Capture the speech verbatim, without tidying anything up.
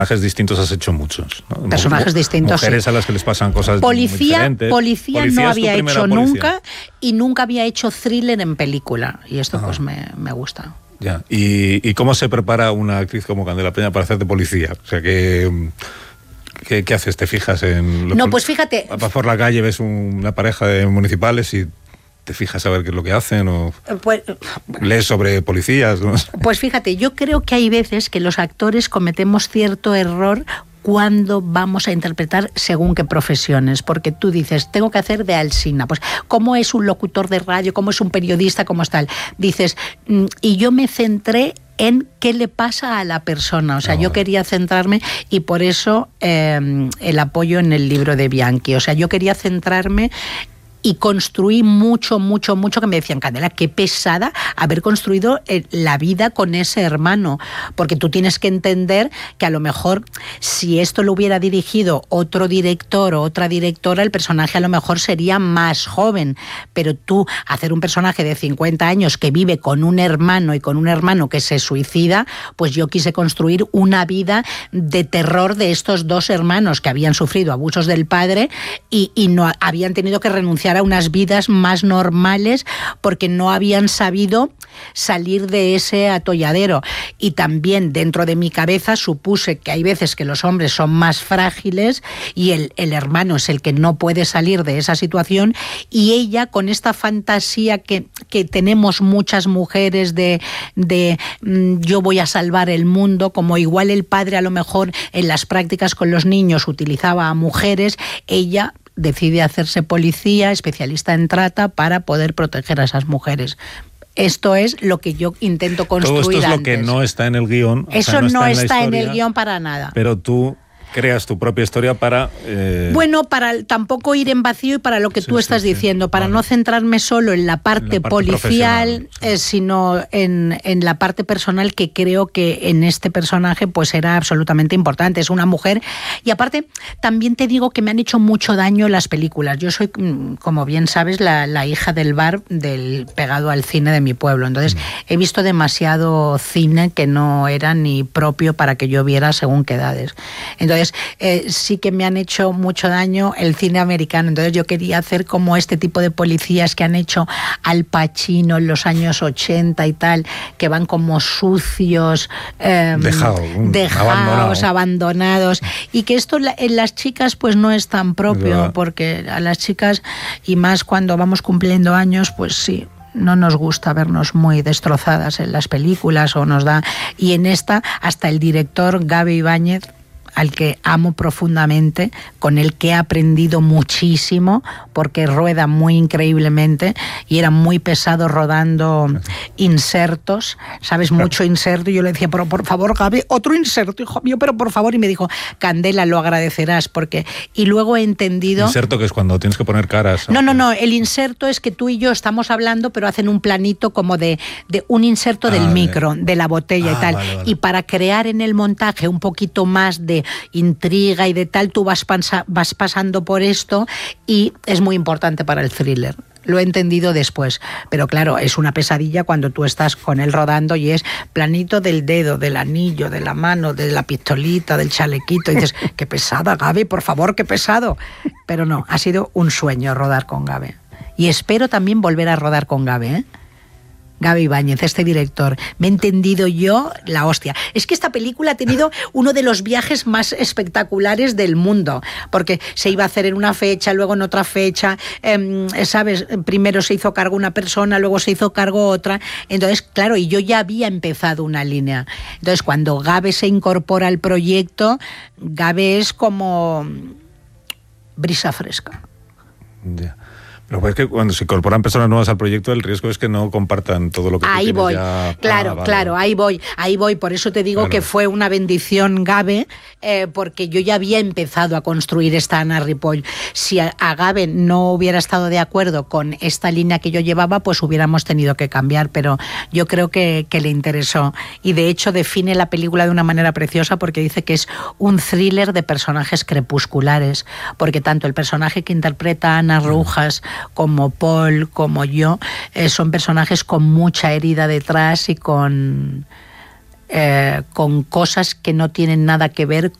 personajes distintos has hecho muchos, ¿no? Personajes distintos, mujeres sí. a las que les pasan cosas policía, muy diferentes. Policía, Policía no es tu había primera hecho policía. nunca, y nunca había hecho thriller en película, y esto ah. pues me, me gusta. Ya. ¿Y, ¿Y cómo se prepara una actriz como Candela Peña para hacer de policía? O sea, que... ¿Qué, ¿Qué haces? ¿Te fijas en...? Lo no, que, pues fíjate... Vas por la calle, ves un, una pareja de municipales y te fijas a ver qué es lo que hacen, o pues, lees sobre policías, ¿no? Pues fíjate, yo creo que hay veces que los actores cometemos cierto error cuando vamos a interpretar según qué profesiones, porque tú dices, tengo que hacer de Alsina, pues cómo es un locutor de radio, cómo es un periodista, cómo es tal. Dices, y yo me centré en qué le pasa a la persona, o sea, no. yo quería centrarme, y por eso eh, el apoyo en el libro de Bianchi, o sea, yo quería centrarme y construí mucho, mucho, mucho, que me decían, Candela, qué pesada haber construido la vida con ese hermano, porque tú tienes que entender que a lo mejor si esto lo hubiera dirigido otro director o otra directora, el personaje a lo mejor sería más joven, pero tú hacer un personaje de cincuenta años que vive con un hermano y con un hermano que se suicida, pues yo quise construir una vida de terror de estos dos hermanos que habían sufrido abusos del padre y, y no habían tenido que renunciar a unas vidas más normales porque no habían sabido salir de ese atolladero. Y también dentro de mi cabeza supuse que hay veces que los hombres son más frágiles y el, el hermano es el que no puede salir de esa situación, y ella, con esta fantasía que, que tenemos muchas mujeres de, de mmm, yo voy a salvar el mundo, como igual el padre a lo mejor en las prácticas con los niños utilizaba a mujeres, ella decide hacerse policía, especialista en trata, para poder proteger a esas mujeres. Esto es lo que yo intento construir. Todo esto es lo antes. que no está en el guión. Eso o sea, no, no está, está en, en historia, el guión para nada. Pero tú creas tu propia historia para... Eh... Bueno, para tampoco ir en vacío y para lo que sí, tú estás sí, diciendo, sí. para vale. no centrarme solo en la parte, en la parte policial, sí. eh, sino en, en la parte personal, que creo que en este personaje pues era absolutamente importante. Es una mujer, y aparte también te digo que me han hecho mucho daño las películas. Yo soy, como bien sabes, la, la hija del bar del pegado al cine de mi pueblo, entonces mm. he visto demasiado cine que no era ni propio para que yo viera según qué edades. Entonces Eh, sí que me han hecho mucho daño el cine americano, entonces yo quería hacer como este tipo de policías que han hecho Al Pacino en los años ochenta y tal, que van como sucios, eh, Dejado, dejados, abandonados. abandonados, y que esto en las chicas pues no es tan propio, es porque a las chicas, y más cuando vamos cumpliendo años, pues sí, no nos gusta vernos muy destrozadas en las películas, o nos da, y en esta hasta el director Gabe Ibáñez, al que amo profundamente, con el que he aprendido muchísimo, porque rueda muy increíblemente, y era muy pesado rodando insertos, ¿sabes? Mucho inserto, y yo le decía, pero por favor, Gaby, otro inserto, hijo mío, pero por favor, y me dijo, Candela, lo agradecerás, porque... Y luego he entendido... Inserto, que es cuando tienes que poner caras. No, no, no, el inserto es que tú y yo estamos hablando, pero hacen un planito como de, de un inserto ah, del de... micro, de la botella ah, y tal, vale, vale. Y para crear en el montaje un poquito más de intriga y de tal, tú vas, pansa, vas pasando por esto, y es muy importante para el thriller. Lo he entendido después, pero claro, es una pesadilla cuando tú estás con él rodando y es planito del dedo, del anillo, de la mano, de la pistolita, del chalequito, y dices, qué pesada, Gabe, por favor, qué pesado. Pero no, ha sido un sueño rodar con Gabe, y espero también volver a rodar con Gabe, ¿eh? Gabe Ibáñez, este director, me he entendido yo la hostia. Es que esta película ha tenido uno de los viajes más espectaculares del mundo, porque se iba a hacer en una fecha, luego en otra fecha, eh, ¿sabes? Primero se hizo cargo una persona, luego se hizo cargo otra. Entonces, claro, y yo ya había empezado una línea. Entonces, cuando Gabe se incorpora al proyecto, Gabe es como brisa fresca. Ya. Yeah. Pero es que cuando se incorporan personas nuevas al proyecto, el riesgo es que no compartan todo lo que tú ahí voy, ya... claro, ah, vale. claro, ahí voy, ahí voy. Por eso te digo claro. que fue una bendición Gabe, eh, porque yo ya había empezado a construir esta Ana Ripoll. Si a, a Gabe no hubiera estado de acuerdo con esta línea que yo llevaba, pues hubiéramos tenido que cambiar, pero yo creo que, que le interesó. Y de hecho define la película de una manera preciosa, porque dice que es un thriller de personajes crepusculares, porque tanto el personaje que interpreta Ana Rujas como Paul, como yo, eh, son personajes con mucha herida detrás y con... eh, con cosas que no tienen nada que ver